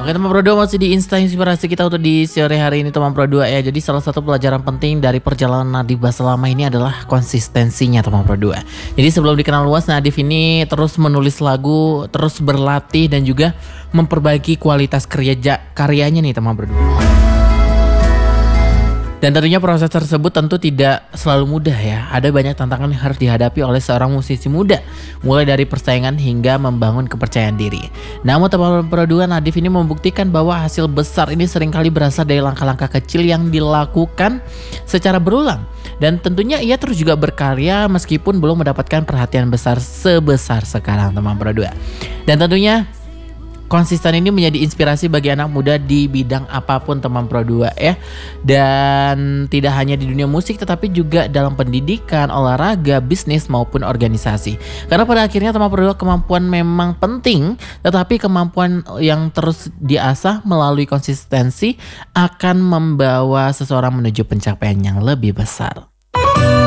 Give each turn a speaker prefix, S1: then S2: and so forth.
S1: Oke teman Pro 2, masih di Insta Inspirasi kita untuk di sore hari ini teman Pro 2 ya. Jadi salah satu pelajaran penting dari perjalanan Nadif selama ini adalah konsistensinya teman Pro 2. Jadi sebelum dikenal luas, Nadif ini terus menulis lagu, terus berlatih dan juga memperbaiki kualitas karyanya nih teman Pro 2. Dan tentunya proses tersebut tentu tidak selalu mudah ya. Ada banyak tantangan yang harus dihadapi oleh seorang musisi muda, mulai dari persaingan hingga membangun kepercayaan diri. Namun teman Pro 2, Nadif ini membuktikan bahwa hasil besar ini seringkali berasal dari langkah-langkah kecil yang dilakukan secara berulang. Dan tentunya ia terus juga berkarya meskipun belum mendapatkan perhatian besar sebesar sekarang teman Pro 2. Dan tentunya konsisten ini menjadi inspirasi bagi anak muda di bidang apapun teman Pro 2 ya. Dan tidak hanya di dunia musik tetapi juga dalam pendidikan, olahraga, bisnis maupun organisasi. Karena pada akhirnya teman Pro 2, kemampuan memang penting, tetapi kemampuan yang terus diasah melalui konsistensi akan membawa seseorang menuju pencapaian yang lebih besar.